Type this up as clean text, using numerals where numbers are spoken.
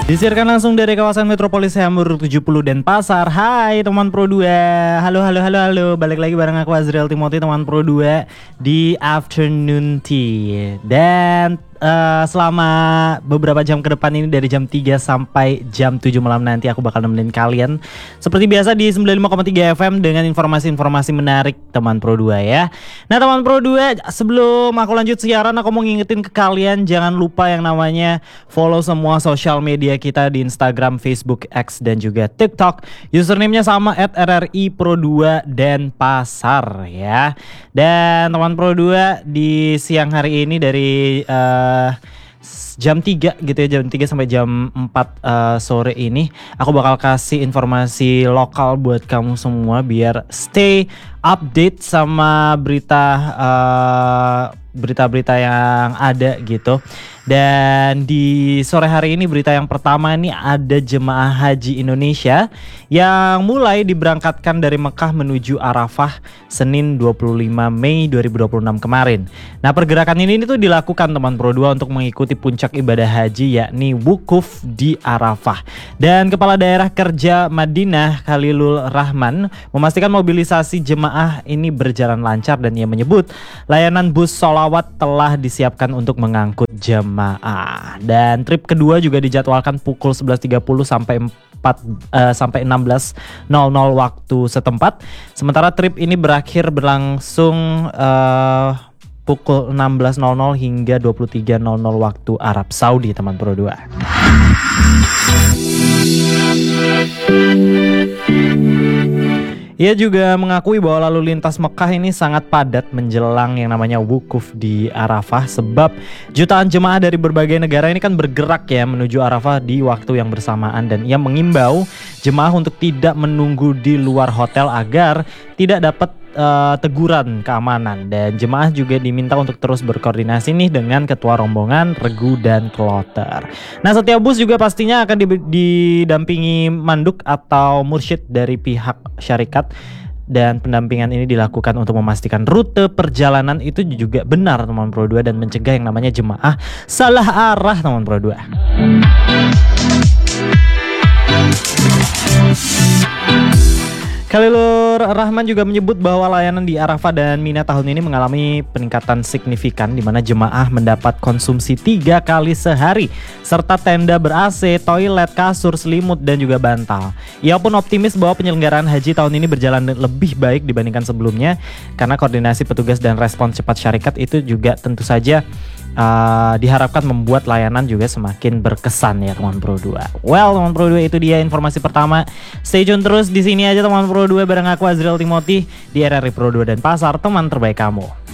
Disiarkan langsung dari kawasan metropolis Hamburg 70 Denpasar. Hai teman Pro 2. Halo. Balik lagi bareng aku Azriel Timothy, teman Pro 2 di Afternoon Tea. Dan selama beberapa jam ke depan ini dari jam 3 sampai jam 7 malam nanti aku bakal nemenin kalian seperti biasa di 95,3 FM dengan informasi-informasi menarik teman Pro 2 ya. Nah teman Pro 2, sebelum aku lanjut siaran aku mau ngingetin ke kalian jangan lupa yang namanya follow semua sosial media kita di Instagram, Facebook, X dan juga TikTok. Username-nya sama @rripro2 Denpasar ya. Dan teman Pro 2 di siang hari ini dari jam 3 gitu ya, jam 3 sampai jam 4 sore ini aku bakal kasih informasi lokal buat kamu semua biar stay update sama berita-berita yang ada gitu. Dan di sore hari ini berita yang pertama ini ada jemaah haji Indonesia yang mulai diberangkatkan dari Mekah menuju Arafah Senin 25 Mei 2026 kemarin. Nah pergerakan ini tuh dilakukan teman Pro 2 untuk mengikuti puncak ibadah haji yakni wukuf di Arafah. Dan Kepala Daerah Kerja Madinah Khalilul Rahman memastikan mobilisasi jemaah ini berjalan lancar dan ia menyebut layanan bus sholawat telah disiapkan untuk mengangkut jemaah. Dan trip kedua juga dijadwalkan pukul 11.30 sampai 16.00 waktu setempat. Sementara trip ini berlangsung pukul 16.00 hingga 23.00 waktu Arab Saudi teman Pro 2. Ia juga mengakui bahwa lalu lintas Mekah ini sangat padat menjelang yang namanya wukuf di Arafah sebab jutaan jemaah dari berbagai negara ini kan bergerak ya menuju Arafah di waktu yang bersamaan, dan ia mengimbau jemaah untuk tidak menunggu di luar hotel agar tidak dapat teguran keamanan. Dan jemaah juga diminta untuk terus berkoordinasi nih dengan ketua rombongan, regu dan kloter. Nah setiap bus juga pastinya akan didampingi manduk atau mursyid dari pihak syarikat, dan pendampingan ini dilakukan untuk memastikan rute perjalanan itu juga benar teman Pro 2 dan mencegah yang namanya jemaah salah arah teman Pro 2. Khalilur Rahman juga menyebut bahwa layanan di Arafah dan Mina tahun ini mengalami peningkatan signifikan di mana jemaah mendapat konsumsi 3 kali sehari serta tenda ber-AC, toilet, kasur, selimut dan juga bantal. Ia pun optimis bahwa penyelenggaraan haji tahun ini berjalan lebih baik dibandingkan sebelumnya karena koordinasi petugas dan respons cepat syarikat itu juga tentu saja diharapkan membuat layanan juga semakin berkesan ya teman Pro 2. Well teman Pro 2, itu dia informasi pertama. Stay tune terus di sini aja teman Pro 2 bareng aku Azriel Timothy di RRI Pro 2 Denpasar, teman terbaik kamu.